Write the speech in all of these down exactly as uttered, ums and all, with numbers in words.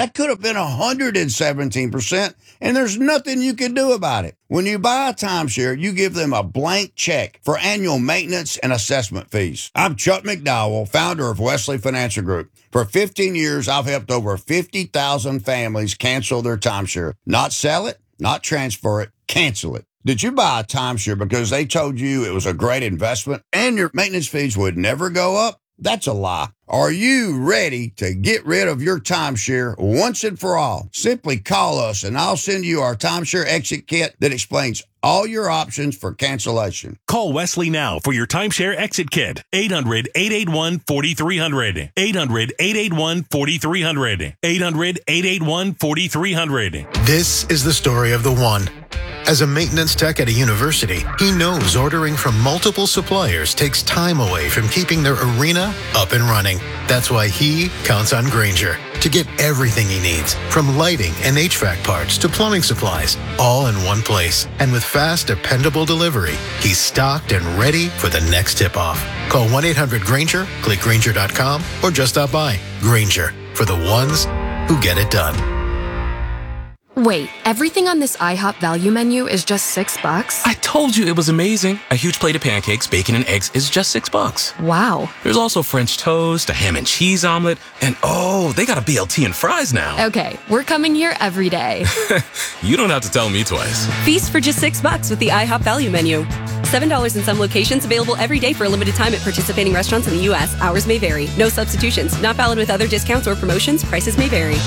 That could have been one hundred seventeen percent, and there's nothing you can do about it. When you buy a timeshare, you give them a blank check for annual maintenance and assessment fees. I'm Chuck McDowell, founder of Wesley Financial Group. For fifteen years, I've helped over fifty thousand families cancel their timeshare. Not sell it, not transfer it, cancel it. Did you buy a timeshare because they told you it was a great investment and your maintenance fees would never go up? That's a lie. Are you ready to get rid of your timeshare once and for all? Simply call us and I'll send you our timeshare exit kit that explains all your options for cancellation. Call Wesley now for your timeshare exit kit. eight hundred, eight eight one, four three zero zero. eight hundred, eight eight one, four three zero zero. eight hundred, eight eight one, four three zero zero. This is the story of the one. As a maintenance tech at a university, he knows ordering from multiple suppliers takes time away from keeping their arena up and running. That's why he counts on Grainger to get everything he needs, from lighting and H V A C parts to plumbing supplies, all in one place. And with fast, dependable delivery, he's stocked and ready for the next tip-off. Call one eight hundred Grainger, click Grainger dot com, or just stop by. Grainger, for the ones who get it done. Wait, everything on this IHOP value menu is just six bucks? I told you it was amazing. A huge plate of pancakes, bacon, and eggs is just six bucks. Wow. There's also French toast, a ham and cheese omelet, and oh, they got a B L T and fries now. Okay, we're coming here every day. You don't have to tell me twice. Feast for just six bucks with the IHOP value menu. seven dollars in some locations, available every day for a limited time at participating restaurants in the U S. Hours may vary. No substitutions. Not valid with other discounts or promotions. Prices may vary.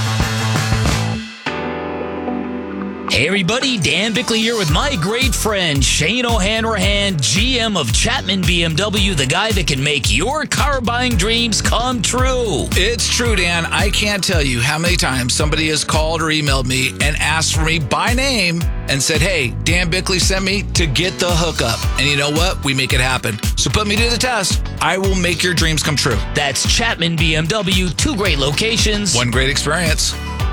Hey everybody, Dan Bickley here with my great friend Shane O'Hanrahan, G M of Chapman B M W, the guy that can make your car buying dreams come true. It's true, Dan. I can't tell you how many times somebody has called or emailed me and asked for me by name and said, hey, Dan Bickley sent me to get the hookup. And you know what? We make it happen. So put me to the test. I will make your dreams come true. That's Chapman B M W, two great locations. One great experience.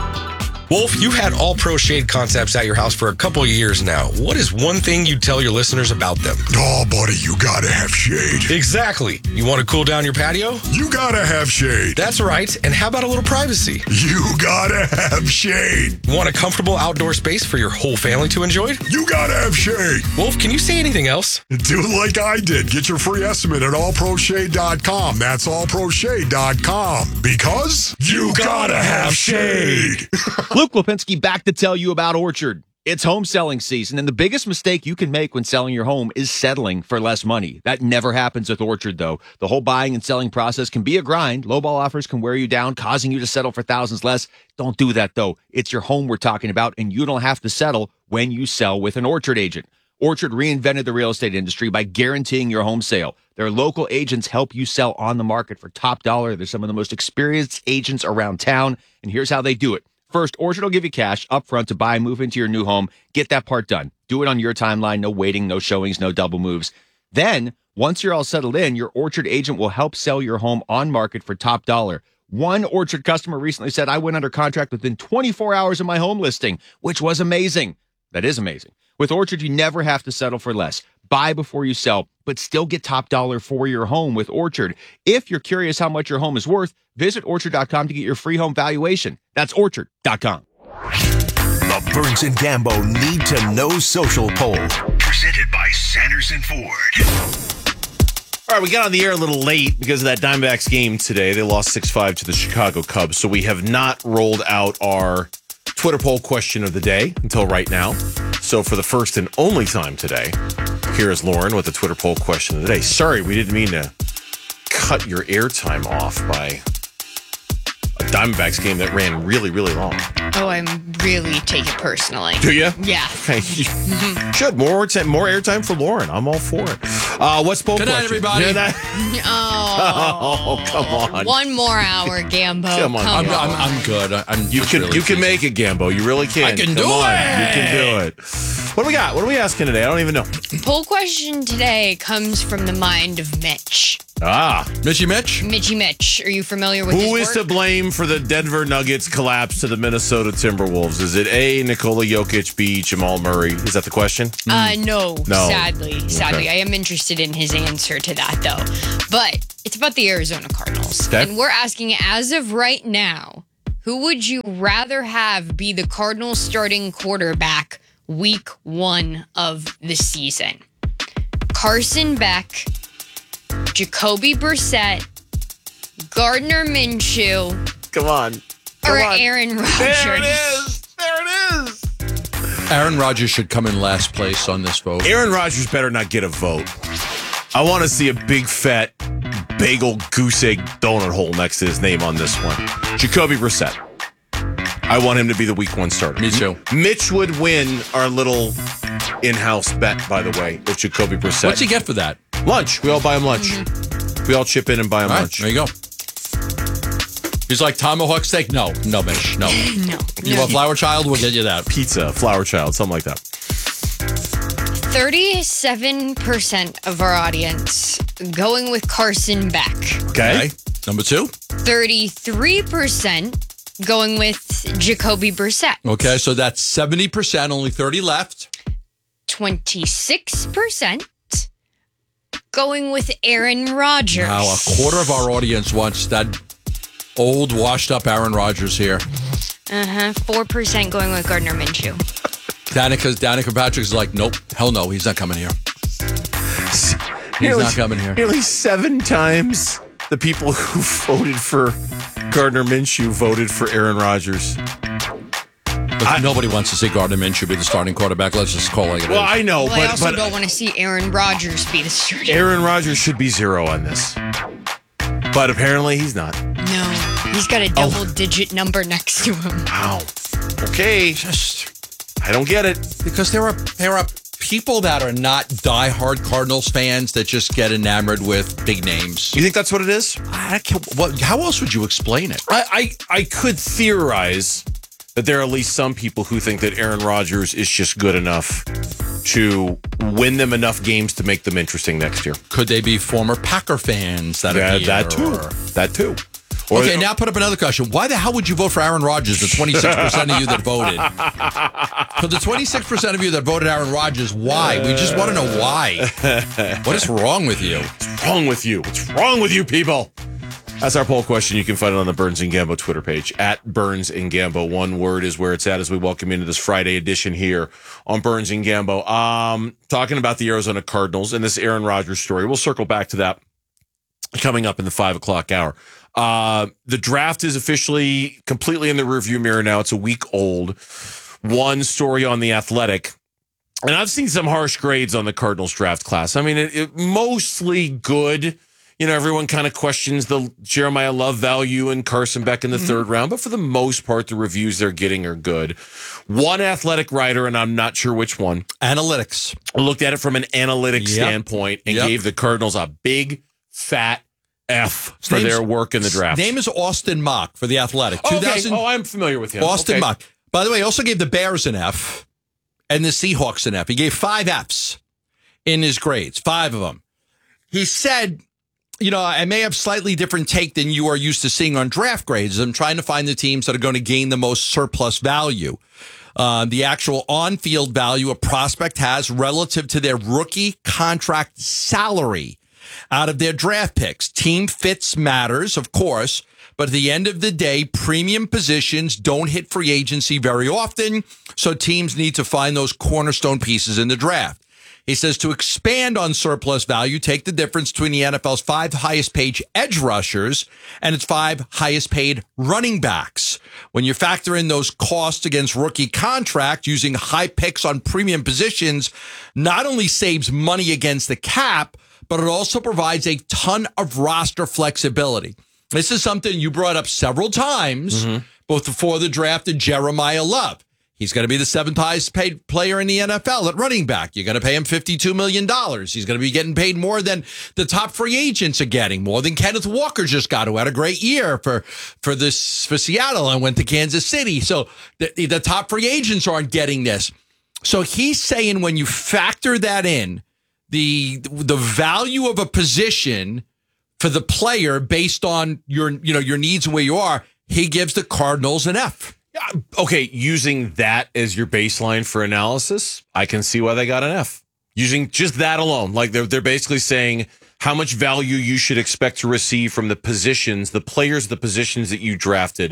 Wolf, you've had All Pro Shade Concepts at your house for a couple of years now. What is one thing you tell your listeners about them? Oh, buddy, you gotta have shade. Exactly. You want to cool down your patio? You gotta have shade. That's right. And how about a little privacy? You gotta have shade. Want a comfortable outdoor space for your whole family to enjoy? You gotta have shade. Wolf, can you say anything else? Do it like I did. Get your free estimate at all pro shade dot com. That's all pro shade dot com. Because you gotta have shade. Luke Lipinski back to tell you about Orchard. It's home selling season, and the biggest mistake you can make when selling your home is settling for less money. That never happens with Orchard, though. The whole buying and selling process can be a grind. Lowball offers can wear you down, causing you to settle for thousands less. Don't do that, though. It's your home we're talking about, and you don't have to settle when you sell with an Orchard agent. Orchard reinvented the real estate industry by guaranteeing your home sale. Their local agents help you sell on the market for top dollar. They're some of the most experienced agents around town, and here's how they do it. First, Orchard will give you cash up front to buy and move into your new home. Get that part done. Do it on your timeline. No waiting, no showings, no double moves. Then, once you're all settled in, your Orchard agent will help sell your home on market for top dollar. One Orchard customer recently said, I went under contract within twenty-four hours of my home listing, which was amazing. That is amazing. With Orchard, you never have to settle for less. Buy before you sell, but still get top dollar for your home with Orchard. If you're curious how much your home is worth, visit orchard dot com to get your free home valuation. That's orchard dot com. The Burns and Gambo Need to Know Social Poll. Presented by Sanderson Ford. All right, we got on the air a little late because of that Diamondbacks game today. They lost six five to the Chicago Cubs, so we have not rolled out our Twitter poll question of the day until right now. So for the first and only time today, here is Lauren with the Twitter poll question of the day. Sorry, we didn't mean to cut your airtime off by a Diamondbacks game that ran really, really long. Oh, I really take it personally. Do you? Yeah. Okay. You should. More, t- more airtime for Lauren. I'm all for it. Uh, what's poll Good question? night, everybody. Good night. Oh, oh, come on. One more hour, Gambo. Come on. Come I'm, on. I'm, I'm good. I, I'm You can really you can pleased. make it, Gambo. You really can. I can Come do on. it. You can do it. What do we got? What are we asking today? I don't even know. Poll question today comes from the mind of Mitch. Ah. Mitchy Mitch? Mitchy Mitch. Are you familiar with Who his is work? to blame for the Denver Nuggets collapse to the Minnesota Timberwolves? Is it A, Nikola Jokic, B, Jamal Murray? Is that the question? Uh, no, No. sadly. Sadly. Okay. I am interested in his answer to that, though. But it's about the Arizona Cardinals. Okay. And we're asking, as of right now, Who would you rather have be the Cardinals starting quarterback week one of the season? Carson Beck, Jacoby Brissett, Gardner Minshew, Come on. Come or on. Aaron Rodgers? There it is. There it is. Aaron Rodgers should come in last place on this vote. Aaron Rodgers better not get a vote. I want to see a big fat bagel goose egg donut hole next to his name on this one. Jacoby Brissett. I want him to be the week one starter. Me too. Mitch would win our little in-house bet, by the way, if Jacoby Brissett. What's he get for that? Lunch. We all buy him lunch. Mm-hmm. We all chip in and buy him All right, lunch. there you go. He's like, tomahawk steak? No, no, Mitch, no. No. You no. want Flower Child? We'll get you that. Pizza, Flower Child, something like that. thirty-seven percent of our audience going with Carson Beck. Okay. Okay. Number two. thirty-three percent going with Jacoby Brissett. Okay, so that's seventy percent, only thirty left. twenty-six percent going with Aaron Rodgers. Wow, a quarter of our audience wants that old, washed-up Aaron Rodgers here. Uh-huh. four percent going with Gardner Minshew. Danica, Danica Patrick's like, nope, hell no, he's not coming here. He's Nearly- not coming here. Nearly seven times the people who voted for Gardner Minshew voted for Aaron Rodgers. But nobody wants to see Gardner Minshew be the starting quarterback. Let's just call it like it Well, is. I know, Well, I but, also but don't want to see Aaron Rodgers be the starter. Aaron Rodgers should be zero on this. But apparently he's not. No, he's got a double-digit number next to him. Wow. Okay. Just, I don't get it. Because there are there are people that are not diehard Cardinals fans that just get enamored with big names. You think that's what it is? I can't, what, how else would you explain it? I, I, I could theorize that there are at least some people who think that Aaron Rodgers is just good enough to win them enough games to make them interesting next year. Could they be former Packer fans that Yeah, appear, that too. or- That too. Or- Okay, now put up another question. Why the hell would you vote for Aaron Rodgers, the twenty-six percent of you that voted? For the twenty-six percent of you that voted Aaron Rodgers, why? We just want to know why. What is wrong with you? What's wrong with you? What's wrong with you people? That's our poll question. You can find it on the Burns and Gambo Twitter page, at Burns and Gambo. One word is where it's at as we welcome you into this Friday edition here on Burns and Gambo. Um, talking about the Arizona Cardinals and this Aaron Rodgers story. We'll circle back to that coming up in the five o'clock hour. Uh, the draft is officially completely in the rearview mirror now. It's a week old. One story on The Athletic. And I've seen some harsh grades on the Cardinals draft class. I mean, it, it mostly good. You know, everyone kind of questions the Jeremiah Love value and Carson Beck in the mm-hmm. third round. But for the most part, the reviews they're getting are good. One Athletic writer, and I'm not sure which one. Analytics. Looked at it from an analytic Yep. standpoint and Yep. gave the Cardinals a big, fat F His for name's- their work in the draft. His name is Austin Mock for The Athletic. Okay. two thousand Oh, I'm familiar with him. Austin Okay. Mock. By the way, he also gave the Bears an F and the Seahawks an F. He gave five Fs in his grades, five of them. He said, you know, I may have slightly different take than you are used to seeing on draft grades. I'm trying to find the teams that are going to gain the most surplus value. Uh, the actual on-field value a prospect has relative to their rookie contract salary out of their draft picks. Team fits matters, of course, but at the end of the day, premium positions don't hit free agency very often, so teams need to find those cornerstone pieces in the draft. He says to expand on surplus value, take the difference between the N F L's five highest paid edge rushers and its five highest paid running backs. When you factor in those costs against rookie contract, using high picks on premium positions not only saves money against the cap, but it also provides a ton of roster flexibility. This is something you brought up several times, mm-hmm. both before the draft and Jeremiah Love. He's going to be the seventh highest paid player in the N F L at running back. You're going to pay him fifty-two million dollars. He's going to be getting paid more than the top free agents are getting, more than Kenneth Walker just got, who had a great year for, for this for Seattle and went to Kansas City. So the, the top free agents aren't getting this. So he's saying when you factor that in, the the value of a position for the player based on your you know your needs and where you are, he gives the Cardinals an F. Yeah, okay, using that as your baseline for analysis, I can see why they got an F. Using just that alone, like they're they're basically saying how much value you should expect to receive from the positions, the players, the positions that you drafted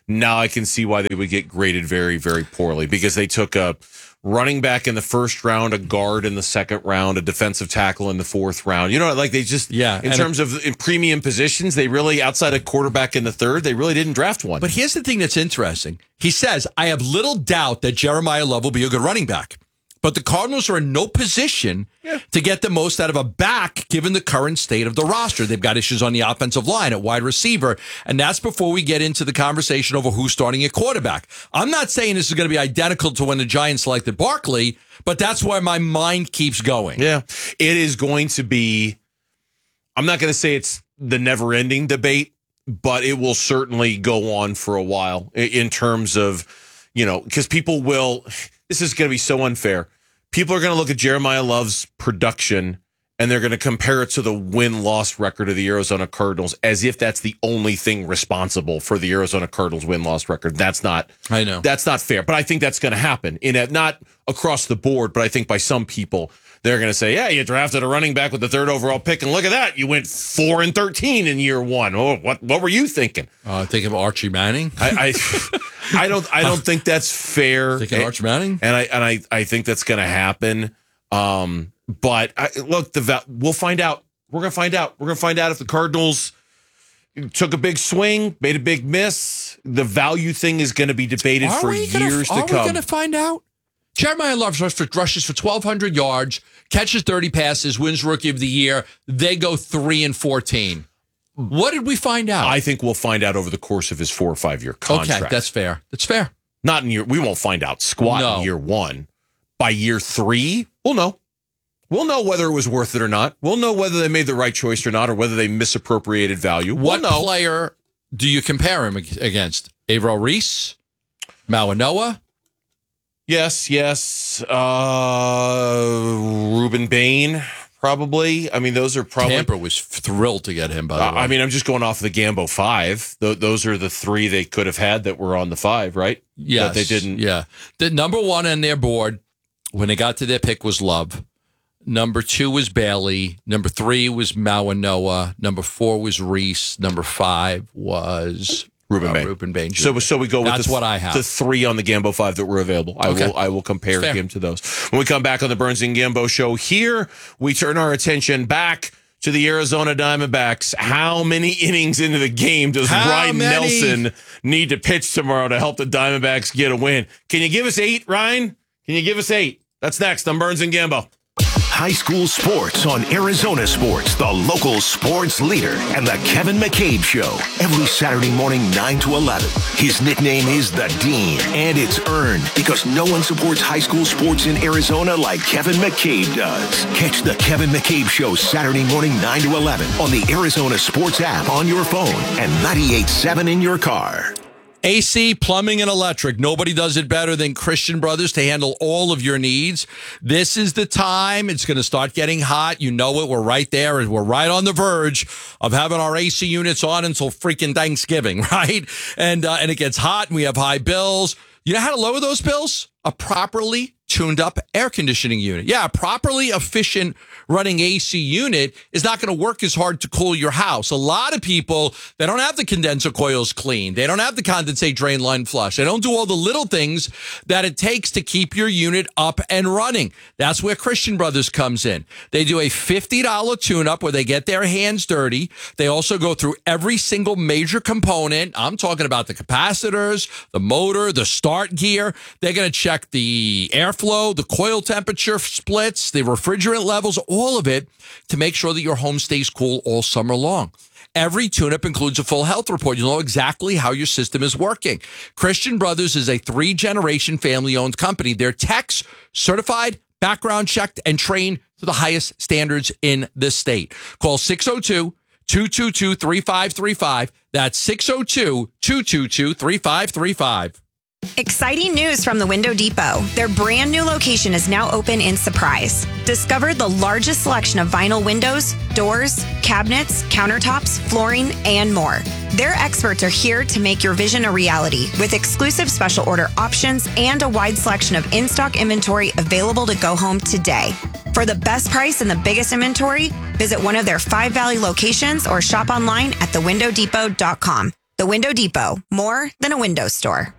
now I can see why they would get graded very, very poorly because they took a running back in the first round, a guard in the second round, a defensive tackle in the fourth round. You know, like they just, yeah, in terms of in premium positions, they really, outside of quarterback in the third, they really didn't draft one. But here's the thing that's interesting. He says, I have little doubt that Jeremiah Love will be a good running back. But the Cardinals are in no position yeah. to get the most out of a back given the current state of the roster. They've got issues on the offensive line at wide receiver, and that's before we get into the conversation over who's starting at quarterback. I'm not saying this is going to be identical to when the Giants selected Barkley, but that's where my mind keeps going. Yeah, it is going to be, I'm not going to say it's the never-ending debate, but it will certainly go on for a while in terms of, you know, because people will... This is going to be so unfair. People are going to look at Jeremiah Love's production and they're going to compare it to the win-loss record of the Arizona Cardinals as if that's the only thing responsible for the Arizona Cardinals win-loss record. That's not. I know that's not fair. But I think that's going to happen in a, not across the board, but I think by some people they're going to say, "Yeah, you drafted a running back with the third overall pick, and look at that, you went four and thirteen in year one. Oh, what what were you thinking?" Uh, think of Archie Manning. I. I I don't. I don't think that's fair. Thinking Arch Manning, and I and I, I think that's going to happen. Um, but I, look, the we'll find out. We're going to find out. We're going to find out if the Cardinals took a big swing, made a big miss. The value thing is going to be debated are for years gonna, to are come. Are we going to find out? Jeremiah Love rushes for twelve hundred yards, catches thirty passes, wins Rookie of the Year. They go three and fourteen. What did we find out? I think we'll find out over the course of his four or five year contract. Okay, that's fair. That's fair. Not in year. We won't find out squat no. in year one. By year three, we'll know. We'll know whether it was worth it or not. We'll know whether they made the right choice or not, or whether they misappropriated value. What we'll know. player do you compare him against? Averill Reese, Mawanoa. Yes, yes. Uh, Ruben Bain. Probably. I mean, those are probably... Tampa was thrilled to get him, by the uh, way. I mean, I'm just going off the Gambo five. Th- those are the three they could have had that were on the five, right? Yes. That they didn't... Yeah. The number one on their board, when they got to their pick, was Love. Number two was Bailey. Number three was Mawanoa. Number four was Reese. Number five was... Ruben uh, Bain. Ruben Bain. So, so we go with That's the, what I have. the three on the Gambo five that were available. I Okay. will I will compare Fair. him to those. When we come back on the Burns and Gambo show here, we turn our attention back to the Arizona Diamondbacks. How many innings into the game does How Ryan many? Nelson need to pitch tomorrow to help the Diamondbacks get a win? Can you give us eight, Ryan? Can you give us eight? That's next on Burns and Gambo. High school sports on Arizona Sports, the local sports leader, and the Kevin McCabe Show. Every Saturday morning, nine to eleven. His nickname is The Dean, and it's earned because no one supports high school sports in Arizona like Kevin McCabe does. Catch the Kevin McCabe Show Saturday morning, nine to eleven on the Arizona Sports app on your phone and ninety-eight point seven in your car. A C, plumbing, and electric. Nobody does it better than Christian Brothers to handle all of your needs. This is the time. It's going to start getting hot. You know it. We're right there. We're right on the verge of having our A C units on until freaking Thanksgiving, right? And uh, and it gets hot and we have high bills. You know how to lower those bills? A properly tuned up air conditioning unit. Yeah, a properly efficient running A C unit is not going to work as hard to cool your house. A lot of people, they don't have the condenser coils clean. They don't have the condensate drain line flush. They don't do all the little things that it takes to keep your unit up and running. That's where Christian Brothers comes in. They do a fifty dollars tune-up where they get their hands dirty. They also go through every single major component. I'm talking about the capacitors, the motor, the start gear. They're going to check the airflow, the coil temperature splits, the refrigerant levels, all of it to make sure that your home stays cool all summer long. Every tune-up includes a full health report. You'll know exactly how your system is working. Christian Brothers is a three-generation family-owned company. They're techs, certified, background checked, and trained to the highest standards in the state. Call six oh two, two two two, three five three five. That's six oh two, two two two, three five three five. Exciting news from the Window Depot. Their brand new location is now open in Surprise. Discover the largest selection of vinyl windows, doors, cabinets, countertops, flooring, and more. Their experts are here to make your vision a reality with exclusive special order options and a wide selection of in-stock inventory available to go home today. For the best price and the biggest inventory, visit one of their five Valley locations or shop online at the window depot dot com. The Window Depot, more than a window store.